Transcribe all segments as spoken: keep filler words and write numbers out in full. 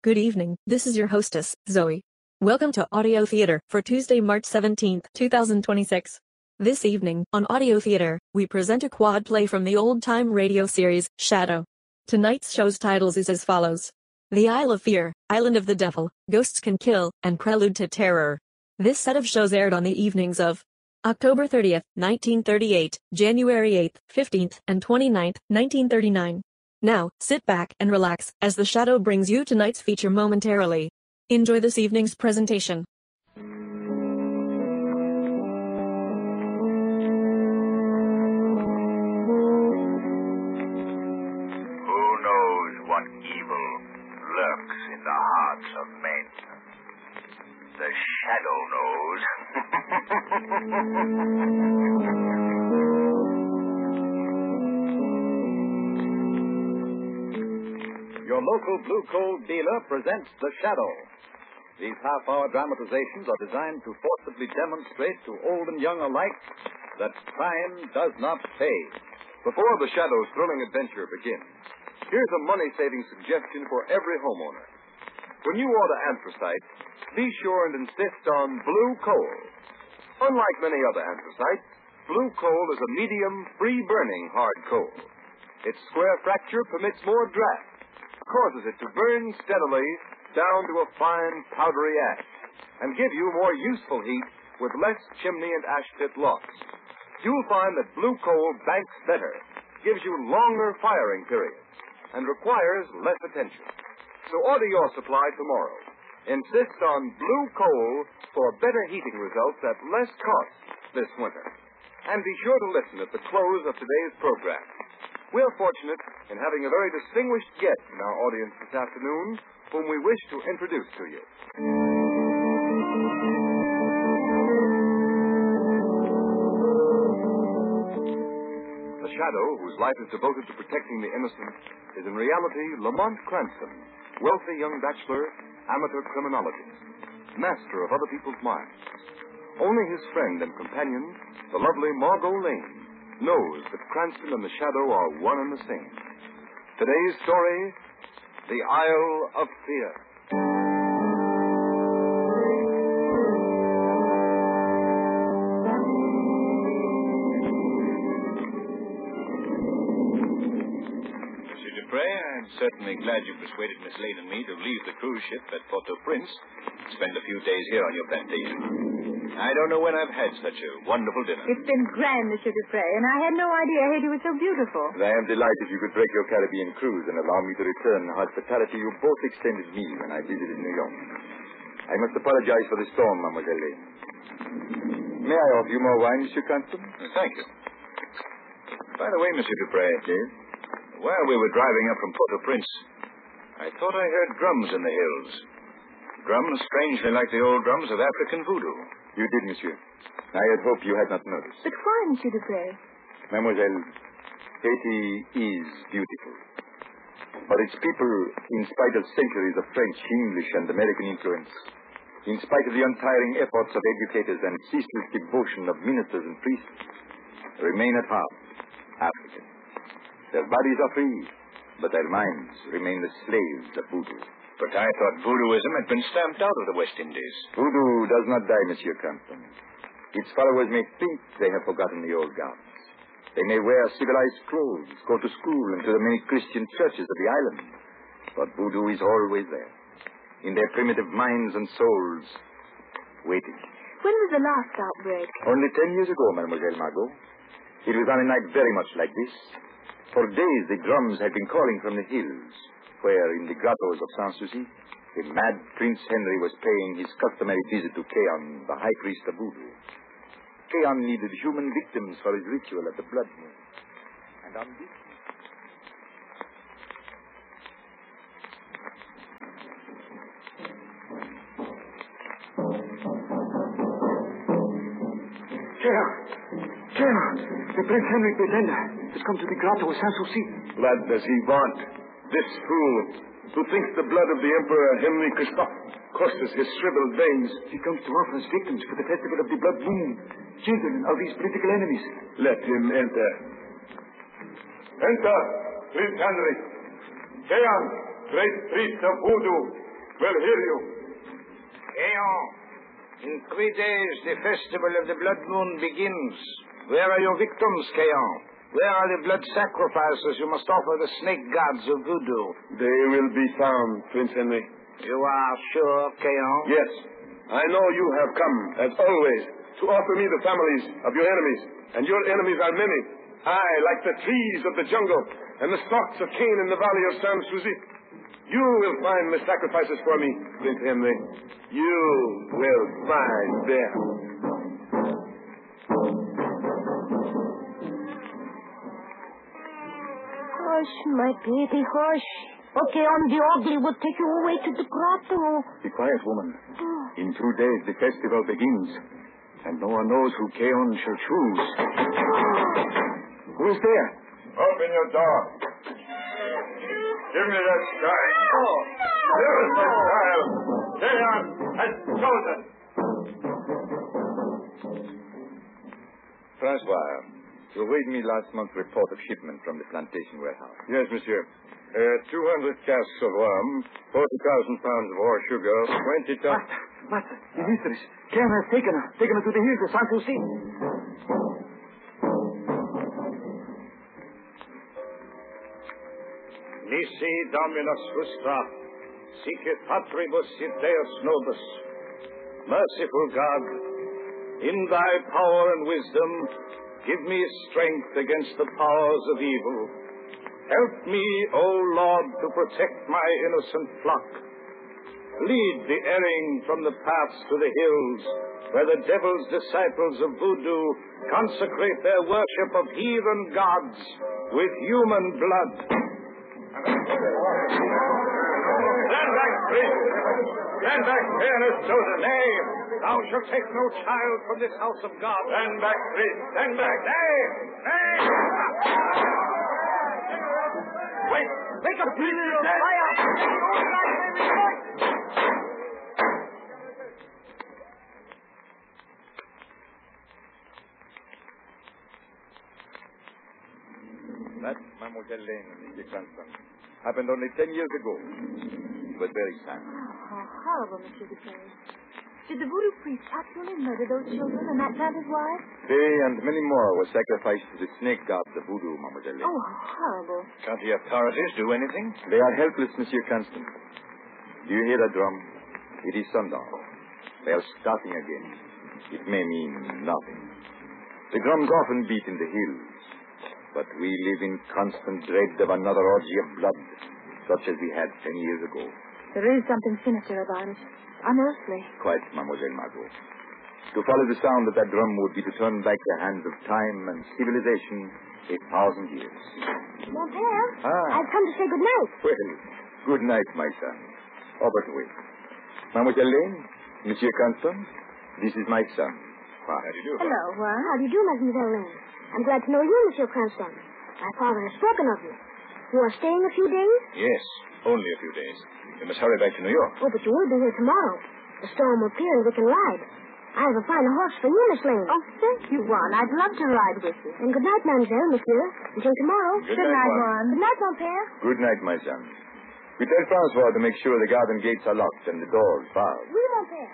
Good evening, this is your hostess, Zoe. Welcome to Audio Theater for Tuesday, March seventeenth, two thousand twenty-six. This evening, on Audio Theater, we present a quad play from the old-time radio series, Shadow. Tonight's show's titles is as follows: The Isle of Fear, Island of the Devil, Ghosts Can Kill, and Prelude to Terror. This set of shows aired on the evenings of October thirtieth, nineteen thirty-eight, January eighth, fifteenth, and twenty-ninth, nineteen thirty-nine. Now, sit back and relax as the Shadow brings you tonight's feature momentarily. Enjoy this evening's presentation. Who knows what evil lurks in the hearts of men? The Shadow knows. Your local Blue Coal dealer presents The Shadow. These half-hour dramatizations are designed to forcibly demonstrate to old and young alike that crime does not pay. Before The Shadow's thrilling adventure begins, here's a money-saving suggestion for every homeowner. When you order anthracite, be sure and insist on Blue Coal. Unlike many other anthracites, Blue Coal is a medium, free-burning hard coal. Its square fracture permits more draft, causes it to burn steadily down to a fine, powdery ash, and give you more useful heat with less chimney and ash pit loss. You'll find that Blue Coal banks better, gives you longer firing periods, and requires less attention. So order your supply tomorrow. Insist on Blue Coal for better heating results at less cost this winter. And be sure to listen at the close of today's program. We're fortunate in having a very distinguished guest in our audience this afternoon, whom we wish to introduce to you. The Shadow, whose life is devoted to protecting the innocent, is in reality Lamont Cranston, wealthy young bachelor, amateur criminologist, master of other people's minds. Only his friend and companion, the lovely Margot Lane, knows that Cranston and the Shadow are one and the same. Today's story, The Isle of Fear. Monsieur Dupre, I'm certainly glad you persuaded Miss Lane and me to leave the cruise ship at Port-au-Prince and spend a few days here on your plantation. I don't know when I've had such a wonderful dinner. It's been grand, Monsieur Dupre, and I had no idea Haiti was so beautiful. And I am delighted you could break your Caribbean cruise and allow me to return the hospitality you both extended me when I visited New York. I must apologize for the storm, Mademoiselle Lane. May I offer you more wine, Monsieur Cranston? Thank you. By the way, Monsieur Dupre, Yes? while we were driving up from Port-au-Prince, I thought I heard drums in the hills. Drums strangely like the old drums of African voodoo. You did, Monsieur. I had hoped you had not noticed. But why, Monsieur Dupre? Mademoiselle, Haiti is beautiful. But its people, in spite of centuries of French, English, and American influence, in spite of the untiring efforts of educators and ceaseless devotion of ministers and priests, remain at heart African. Their bodies are free, but their minds remain the slaves of voodoo. But I thought voodooism had been stamped out of the West Indies. Voodoo does not die, Monsieur Cranston. Its followers may think they have forgotten the old gods. They may wear civilized clothes, go to school, and to the many Christian churches of the island. But voodoo is always there, in their primitive minds and souls, waiting. When was the last outbreak? Only ten years ago, Mademoiselle Margot. It was on a night very much like this. For days the drums had been calling from the hills, where, in the grottos of Sanssouci, the mad Prince Henry was paying his customary visit to Keon, the high priest of voodoo. Keon needed human victims for his ritual at the blood moon. And on this... Keon! Keon! The Prince Henry Pretender has come to the grotto of Sanssouci. What does he want? This fool, who thinks the blood of the Emperor Henry Christophe crosses his shriveled veins. He comes to offer us victims for the festival of the blood moon. Children of these political enemies. Let him enter. Enter, Prince Henry. Keon, great priest of voodoo. will hear you. Keon, in three days the festival of the blood moon begins. Where are your victims, Keon? Where are the blood sacrifices you must offer the snake gods of voodoo? They will be found, Prince Henry. You are sure, Keon? Yes. I know you have come, as always, to offer me the families of your enemies. And your enemies are many. I, like the trees of the jungle and the stalks of cane in the valley of San Souci. You will find the sacrifices for me, Prince Henry. You will find them. Hush, my baby, hush. Okay, on the ugly will take you away to the grotto. Be quiet, woman. In two days the festival begins, and no one knows who Keon shall choose. Who is there? Open your door. Give me that sky. Oh, there is my child. Keon has chosen. Francois, you read me last month's report of shipment from the plantation warehouse. Yes, monsieur. Uh, two hundred casks of rum, forty thousand pounds of ore sugar, twenty tons... Master, master, it is this. Keon has taken her, taken her to the hills of San Souci. Nisi Dominus Frustra, sicut patribus et Deus nobis. Merciful God, in thy power and wisdom, give me strength against the powers of evil. Help me, O Lord, to protect my innocent flock. Lead the erring from the paths to the hills, where the devil's disciples of voodoo consecrate their worship of heathen gods with human blood. Stand back, priest! Stand back, Keon has chosen. Nay, thou shalt take no child from this house of God. Stand back, priest! Stand back! Nay, nay! Wait! Make a priest of dead. fire! That, Mademoiselle Lane and Monsieur Cranston, happened only ten years ago. It was very sad. Oh, how horrible, Monsieur Dupre. Did the voodoo priest actually murder those children and that planter's wife? They and many more were sacrificed to the snake gods of voodoo, Mademoiselle Lane. Oh, how horrible. Can't the authorities do anything? They are helpless, Monsieur Cranston. Do you hear that drum? It is sundown. They are starting again. It may mean nothing. The drums often beat in the hills, but we live in constant dread of another orgy of blood, such as we had ten years ago. There is something sinister about it. Unearthly. Quite, Mademoiselle Margot. To follow the sound of that drum would be to turn back the hands of time and civilization a thousand years. Mon père, Ah. I've come to say good night. Well, good night, my son. Oh, but wait. Mademoiselle Lane, Monsieur Cranston, this is my son. How do you do? Hello, Juan. How do you do, Mademoiselle Lane? I'm glad to know you, Monsieur Cranston. My father has spoken of you. You are staying a few days? Yes, only a few days. We must hurry back to New York. Oh, but you will be here tomorrow. The storm will clear and we can ride. I have a fine horse for you, Miss Lane. Oh, thank you, Juan. I'd love to ride with you. And good night, Mademoiselle, Monsieur. Until tomorrow. Good Good night, night, Juan. Good night, mon père. Good night, my son. We tell Francois to make sure the garden gates are locked and the doors barred. Oui, mon père.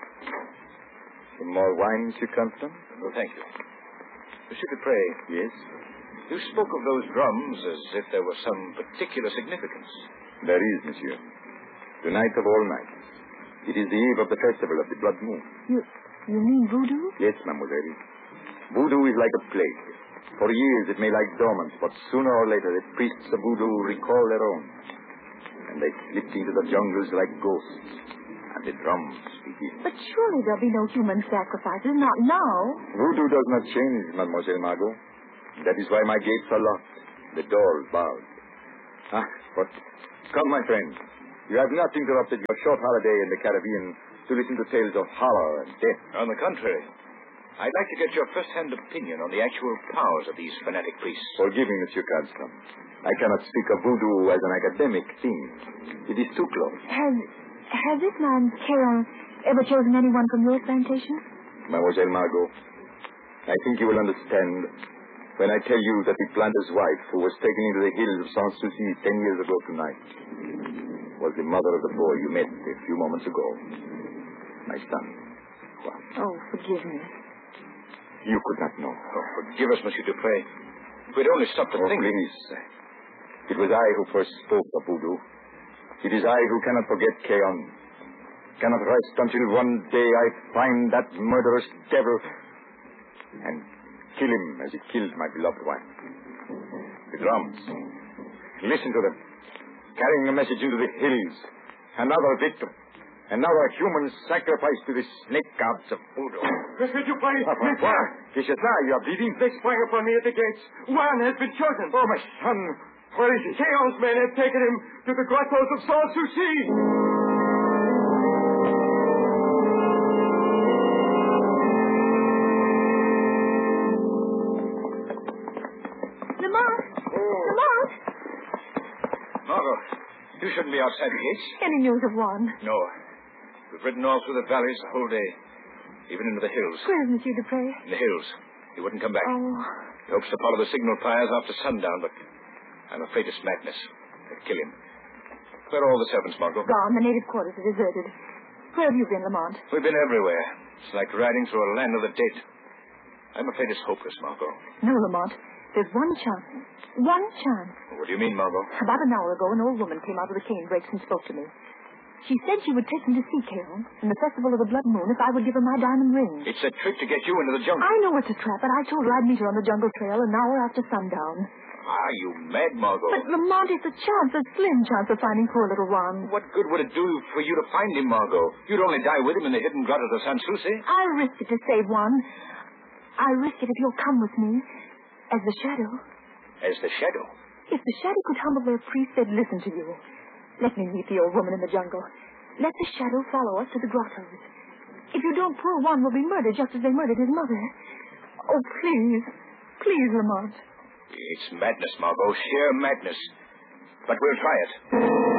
Some more wine, Monsieur Cranston? No, thank you. Monsieur Dupre. Yes? You spoke of those drums as if there was some particular significance. There is, Monsieur. Tonight of all nights. It is the eve of the festival of the blood moon. You, you mean voodoo? Yes, Mademoiselle. Voodoo is like a plague. For years it may lie dormant, but sooner or later the priests of voodoo recall their own. And they slip into the jungles like ghosts. And the drums begin. But surely there'll be no human sacrifices, not now. Voodoo does not change, Mademoiselle Margot. That is why my gates are locked, the doors barred. Ah, but come, my friend. You have not interrupted your short holiday in the Caribbean to listen to tales of horror and death. On the contrary, I'd like to get your first-hand opinion on the actual powers of these fanatic priests. Forgive me, Monsieur Cranston. I cannot speak of voodoo as an academic thing. It is too close. Has, has this man, Keon, ever chosen anyone from your plantation? Mademoiselle Margot, I think you will understand when I tell you that the planter's wife, who was taken into the hills of Sans Souci ten years ago tonight, was the mother of the boy you met a few moments ago. My son. Juan. Oh, forgive me. You could not know. Oh, forgive us, Monsieur Dupre. If we'd only stopped to oh, think. Please. It was I who first spoke of voodoo. It is I who cannot forget Keon. Cannot rest until one day I find that murderous devil and kill him as he killed my beloved wife. The drums. Listen to them. Carrying a message into the hills. Another victim. Another human sacrifice to the snake gods of voodoo. Monsieur Dupre! What? Kishasa, you are bleeding? They sprang upon me at the gates. Juan has been chosen. Oh, my son. Where is he? Keon's men have taken him to the grottos of Sans Souci. Lamont! Oh. Lamont! Margot, you shouldn't be outside the gates. Any news of Juan? No. We've ridden all through the valleys the whole day, even into the hills. Where is Monsieur Dupre? In the hills. He wouldn't come back. Oh. He hopes to follow the signal fires after sundown, but I'm afraid it's madness. They'd kill him. Where are all the servants, Margot? Gone. The native quarters are deserted. Where have you been, Lamont? We've been everywhere. It's like riding through a land of the dead. I'm afraid it's hopeless, Margot. No, Lamont. There's one chance. One chance. What do you mean, Margot? About an hour ago, an old woman came out of the cane brakes and spoke to me. She said she would take me to see Keon in the festival of the blood moon if I would give her my diamond ring. It's a trick to get you into the jungle. I know it's a trap, but I told her I'd meet her on the jungle trail an hour after sundown. Are you mad, Margot? But, Lamont, it's a chance, a slim chance of finding poor little Juan. What good would it do for you to find him, Margot? You'd only die with him in the hidden grotto of Sans Souci. I'll risk it to save Juan. I'll risk it if you'll come with me as the shadow. As the shadow? If the shadow could humble their priest, they'd listen to you. Let me meet the old woman in the jungle. Let the shadow follow us to the grottos. If you don't, poor Juan will be murdered just as they murdered his mother. Oh, please. Please, Lamont. It's madness, Margot. Sheer madness. But we'll try it.